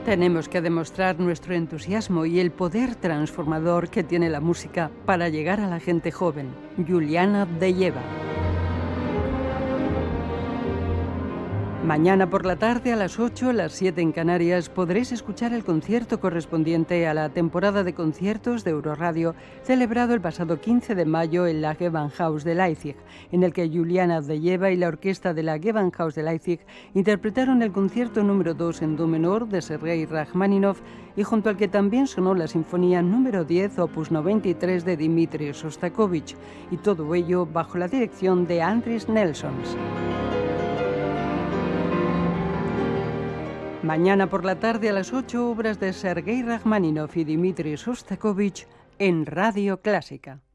Tenemos que demostrar nuestro entusiasmo y el poder transformador que tiene la música para llegar a la gente joven. Juliana Avdeyeva. Mañana por la tarde a las 8, las 7 en Canarias, podréis escuchar el concierto correspondiente a la temporada de conciertos de Euroradio, celebrado el pasado 15 de mayo en la Gewandhaus de Leipzig, en el que Juliana Avdeyeva y la orquesta de la Gewandhaus de Leipzig interpretaron el concierto número 2 en do menor de Sergei Rachmaninoff, y junto al que también sonó la sinfonía número 10, opus 93 de Dmitri Shostakovich, y todo ello bajo la dirección de Andris Nelsons. Mañana por la tarde a las 8, obras de Sergei Rachmaninoff y Dmitri Shostakovich en Radio Clásica.